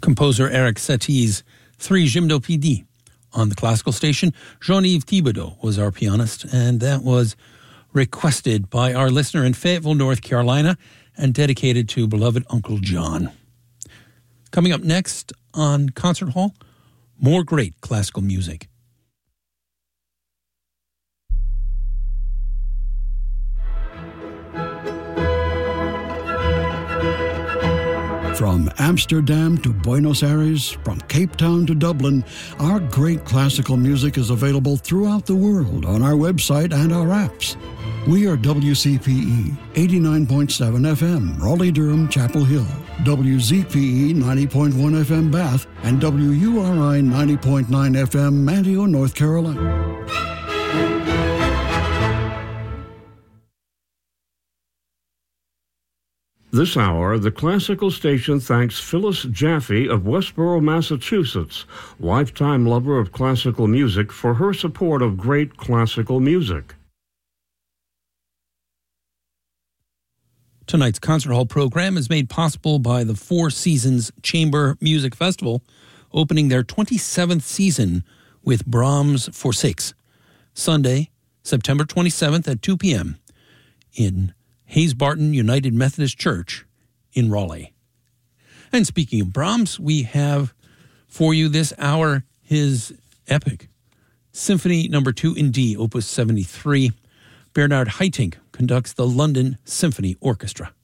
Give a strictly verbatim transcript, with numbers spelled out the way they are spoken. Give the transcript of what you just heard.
composer Eric Satie's Three Gymnopédies. On the classical station, Jean-Yves Thibodeau was our pianist, and that was requested by our listener in Fayetteville, North Carolina, and dedicated to beloved Uncle John. Coming up next on Concert Hall, more great classical music. From Amsterdam to Buenos Aires, from Cape Town to Dublin, our great classical music is available throughout the world on our website and our apps. We are W C P E eighty-nine point seven F M, Raleigh-Durham, Chapel Hill, W Z P E ninety point one F M, Bath, and W U R I ninety point nine F M, Manteo, North Carolina. This hour, the classical station thanks Phyllis Jaffe of Westborough, Massachusetts, lifetime lover of classical music, for her support of great classical music. Tonight's Concert Hall program is made possible by the Four Seasons Chamber Music Festival, opening their twenty-seventh season with Brahms Forsakes, Sunday, September twenty-seventh at two p.m. in Hayes Barton United Methodist Church in Raleigh. And speaking of Brahms, we have for you this hour his epic Symphony Number two in D, Opus seventy-three. Bernard Haitink conducts the London Symphony Orchestra.